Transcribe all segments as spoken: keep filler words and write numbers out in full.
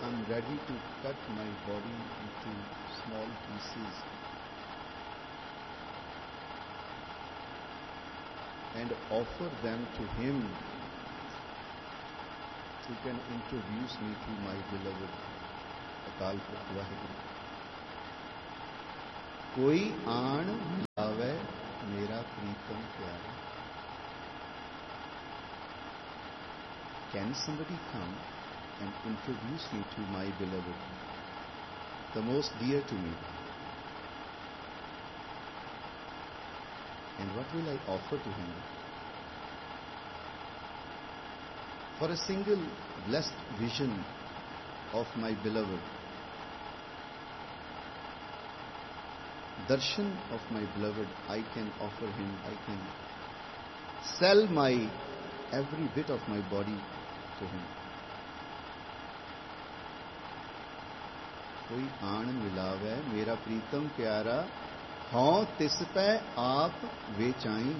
I'm ready to cut my body into small pieces and offer them to Him who can introduce me to my beloved Akal Purkh Vaheguru. Koi aan milave mera preetam pyara. Can somebody come and introduce me to my beloved, the most dear to me? And what will I offer to him? For a single blessed vision of my beloved, darshan of my beloved, I can offer him, I can sell my every bit of my body to him. कोई आन मिलावे मेरा प्रीतम प्यारा, हाँ तिस पे आप वेचाई।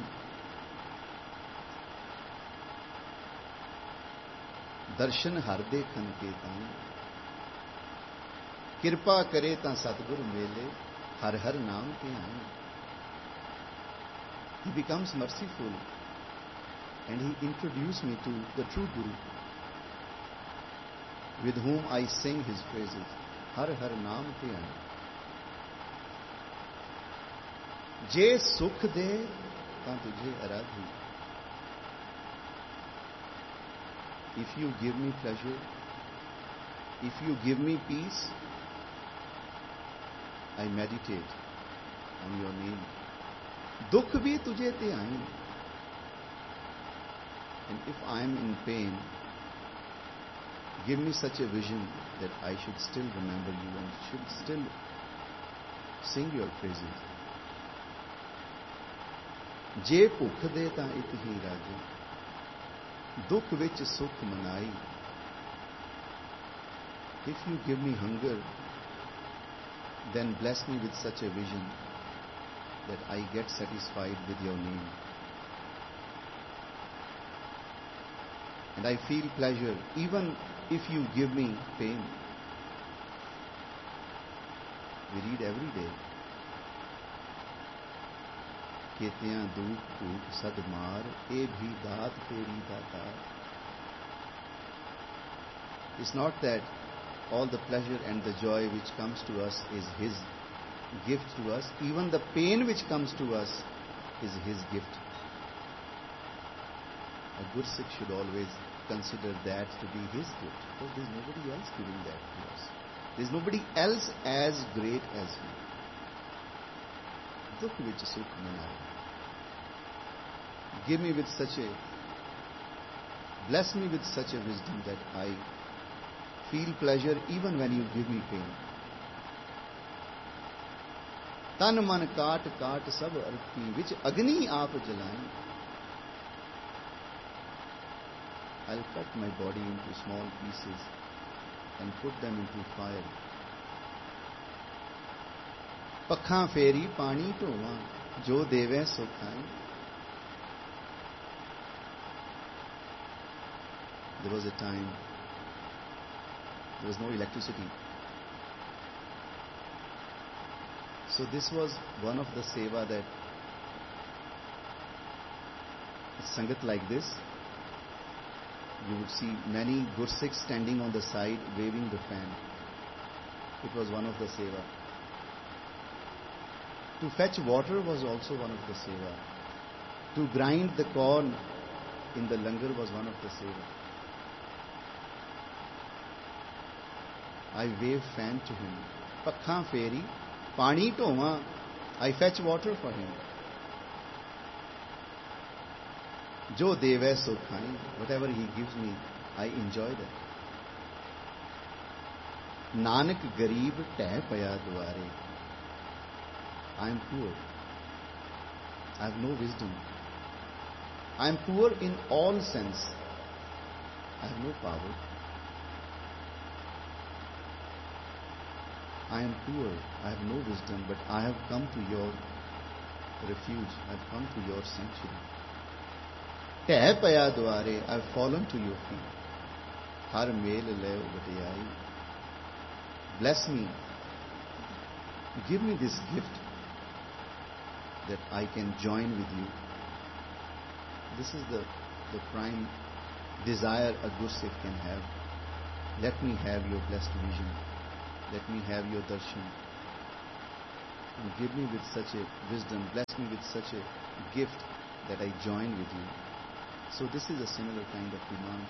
दर्शन हर देखन के ताई, कृपा करे ता सतगुरु मेले, हर हर नाम ते आई। He becomes merciful and he introduced me to the true Guru, with whom I sing his praises. हर हर नाम ते आए। जे सुख दे तां तुझे आराधी। If you give me pleasure, if you give me peace, I meditate on your name. दुख भी तुझे ते आए। And if I am in pain, give me such a vision that I should still remember you and should still sing your praises. जे भुख दे तां इत ही राजा, दुख विच सुख मनाई। If you give me hunger, then bless me with such a vision that I get satisfied with your name. And I feel pleasure even if you give me pain. We read every day, केतियां दुख भूख सद मार, ए भी दात तेरी दातार. It's not that all the pleasure and the joy which comes to us is His gift to us. Even the pain which comes to us is His gift. A good Sikh should always consider that to be his gift, because there is nobody else giving that to us. There is nobody else as great as He. Dukh vich sukh manai. Give me with such a, bless me with such a wisdom that I feel pleasure even when you give me pain. Tan man kaat kaat sab arthi, which agni aap jalai. I'll cut my body into small pieces and put them into fire. Pakhan feri pani dhova, jo deve so khai. There was a time there was no electricity. So this was one of the seva that a sangat like this, you would see many Gursikhs standing on the side waving the fan. It was one of the seva. To fetch water was also one of the seva. To grind the corn in the langar was one of the seva. I wave fan to him. Pakhan feri, pani dhova. I fetch water for him. Jo deve so khai. Whatever he gives me, I enjoy that. Nanak garib teh paya duare. I am poor. I have no wisdom. I am poor in all sense. I have no power. I am poor. I have no wisdom, but I have come to your refuge. I have come to your sanctuary. Teh paya duare, I have fallen to your feet. Har mel leo vadiyai. Bless me. Give me this gift that I can join with you. This is the, the prime desire a Gursikh can have. Let me have your blessed vision. Let me have your darshan. And give me with such a wisdom, bless me with such a gift that I join with you. So this is a similar kind of demand.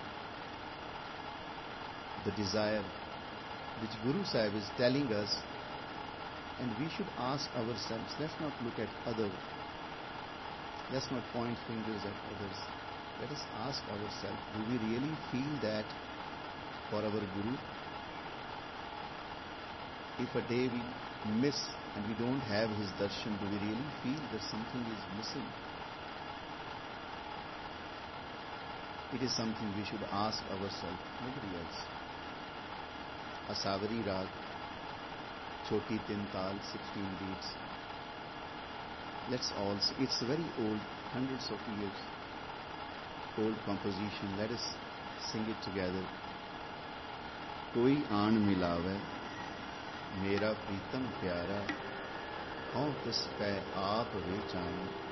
The desire which Guru Sahib is telling us, and we should ask ourselves. Let's not look at others. Let's not point fingers at others. Let us ask ourselves, do we really feel that for our Guru? If a day we miss and we don't have his darshan, do we really feel that something is missing? It is something we should ask ourselves, nobody else. Asavari Rag, Choti Tin Tal, sixteen beats. Let's all see. It's very old, hundreds of years old composition. Let us sing it together. Koi aan milave, mera pritam pyara, hau tis pੈ aap vechana.